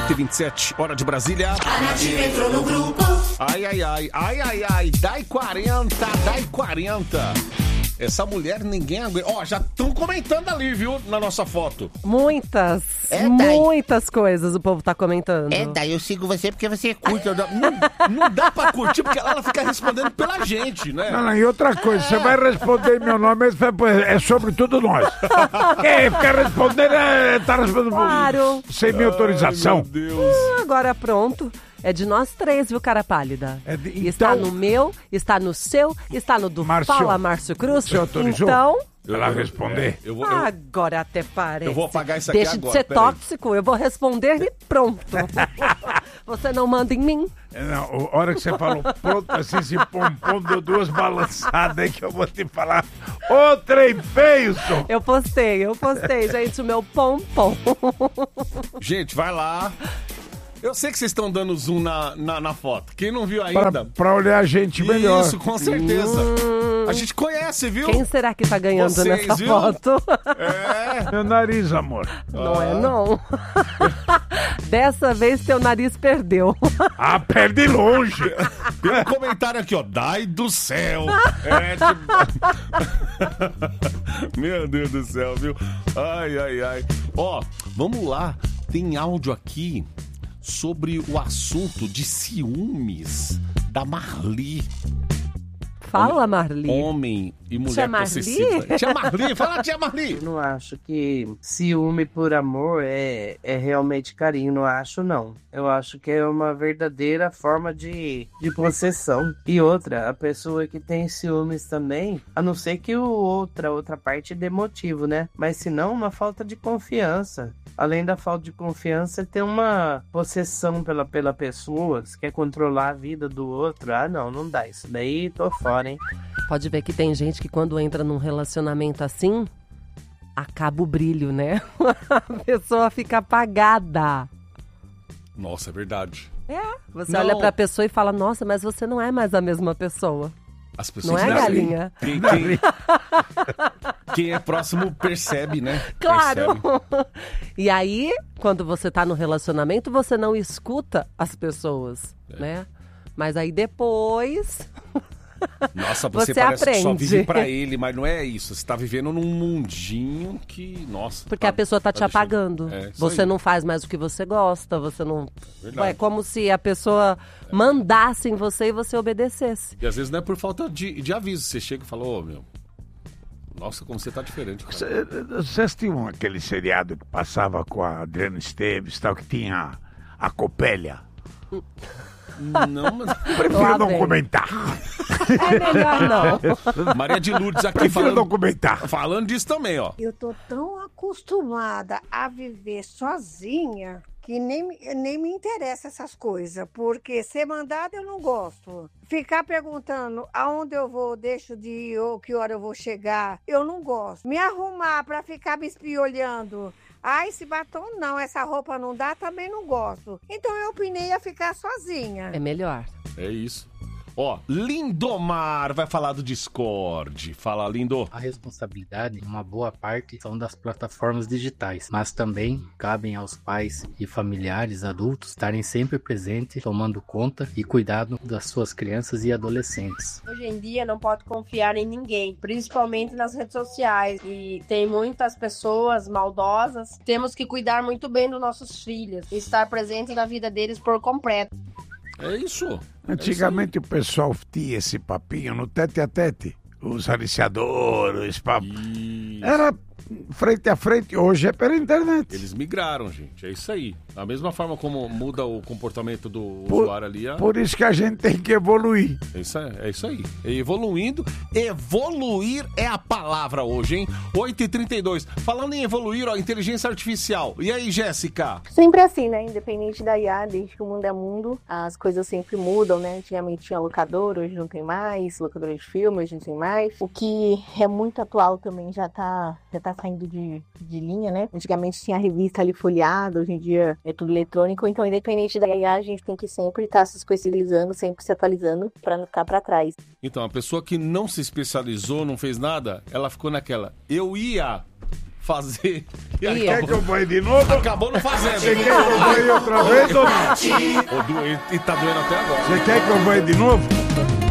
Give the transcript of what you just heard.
8h27, hora de Brasília. A Nativa entrou no grupo. Ai, dai 40. Essa mulher ninguém aguenta. Ó, já estão comentando ali, viu, na nossa foto. Muitas coisas o povo tá comentando. Daí eu sigo você porque você curte. Não dá pra curtir, porque ela fica respondendo pela gente, né? Não, e outra coisa, você vai responder meu nome, é sobre tudo nós. Fica respondendo, tá respondendo Claro. sem minha autorização. Meu Deus. Agora pronto. É de nós três, viu, cara pálida? Está então- no meu, está no seu, está no do Márcio, Fala Márcio Cruz. você autorizou? Então, Ela responder? agora até parece. Eu vou apagar isso aqui Deixa agora, de ser peraí. tóxico, eu vou responder e pronto. Você não manda em mim. Não, a hora que você falou pronto, assim, esse pompom deu duas balançadas aí que eu vou te falar. Ô, trem feio, só. Eu postei, gente, o meu pompom. Gente, vai lá. Eu sei que vocês estão dando zoom na foto. Quem não viu ainda... Pra olhar a gente melhor. Isso, com certeza. A gente conhece, viu? Quem será que tá ganhando Vocês, nessa viu? foto? Meu nariz, amor. Não é, não. Dessa vez teu nariz perdeu. Perde longe. Tem um comentário aqui, ó. Dai do céu. Meu Deus do céu, viu? Ai. Ó, vamos lá. Tem áudio aqui sobre o assunto de ciúmes da Marli. Fala, Marli. Homem e mulher Tia Marli? possessiva. Tia Marli, fala, tia Marli. Eu não acho que ciúme por amor é realmente carinho, não acho não. Eu acho que é uma verdadeira forma de possessão. E outra, a pessoa que tem ciúmes também, a não ser que outra parte dê motivo, né? Mas se não, uma falta de confiança. Além da falta de confiança, tem uma possessão pela pessoa, que quer controlar a vida do outro. Não dá. Isso daí tô fora, hein? Pode ver que tem gente que quando entra num relacionamento assim, acaba o brilho, né? A pessoa fica apagada. Nossa, é verdade. Você Não. olha pra pessoa e fala, nossa, mas você não é mais a mesma pessoa. As pessoas Não é, galinha? Quem é próximo percebe, né? Claro! Percebe. E aí, quando você tá no relacionamento, você não escuta as pessoas, né? Mas aí depois... Nossa, você parece que só vive pra ele, mas não é isso. Você tá vivendo num mundinho que, nossa... Porque a pessoa tá te deixando- apagando. isso Você aí. não faz mais o que você gosta, você não... Verdade. É como se a pessoa mandasse em você e você obedecesse. E às vezes não é por falta de aviso. Você chega e fala, ô, meu... Nossa, como você tá diferente, cara. Vocês assistiam aquele seriado que passava com a Adriana Esteves, tal, que tinha a Copélia? Não, mas... Prefiro Lá não vem. comentar. É melhor não. Maria de Lourdes aqui Prefiro não comentar. falando disso também, ó. Eu tô tão acostumada a viver sozinha que nem me interessa essas coisas, porque ser mandada eu não gosto. Ficar perguntando aonde eu vou, deixo de ir ou que hora eu vou chegar, eu não gosto. Me arrumar pra ficar me espiolhando. Esse batom não, essa roupa não dá, também não gosto. Então eu opinei a ficar sozinha. É melhor. É isso. Ó, Lindomar vai falar do Discord. Fala, Lindo. A responsabilidade, uma boa parte, são das plataformas digitais, mas também cabem aos pais e familiares adultos estarem sempre presentes, tomando conta e cuidado das suas crianças e adolescentes. Hoje em dia não pode confiar em ninguém, principalmente nas redes sociais. E tem muitas pessoas maldosas. Temos que cuidar muito bem dos nossos filhos e estar presente na vida deles por completo. É isso. Antigamente o pessoal tinha esse papinho no tete-a-tete. Os aliciadores, papo. Isso. Era frente a frente, hoje é pela internet. Eles migraram, gente. É isso aí. Da mesma forma como muda o comportamento do usuário ali. Por isso que a gente tem que evoluir. É isso aí. Evoluindo. Evoluir é a palavra hoje, hein? 8h32. Falando em evoluir, ó, inteligência artificial. E aí, Jéssica? Sempre assim, né? Independente da IA, desde que o mundo é mundo, as coisas sempre mudam, né? Antigamente tinha locador, hoje não tem mais. Locadora de filme, hoje não tem mais. O que é muito atual também já tá saindo de linha, né? Antigamente tinha a revista ali folheada, hoje em dia é tudo eletrônico. Então, independente da IA, a gente tem que sempre estar se especializando, sempre se atualizando para não ficar para trás. Então, a pessoa que não se especializou, não fez nada, ela ficou naquela. Eu ia fazer. E Ih, Quer que eu banhe de novo? acabou não fazendo. Você quer que eu banhe outra vez ou não? E tá doendo até agora. Você quer que eu banhe de novo?